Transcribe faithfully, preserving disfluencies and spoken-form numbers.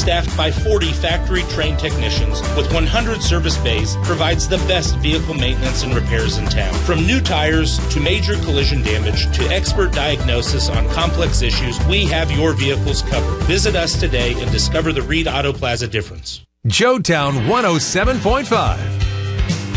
staffed by forty factory-trained technicians with one hundred service bays, provides the best vehicle maintenance and repairs in town. From new tires to major collision damage to expert diagnosis on complex issues, we have your vehicles covered. Visit us today and discover the Reed Auto Plaza difference. Joetown one oh seven point five.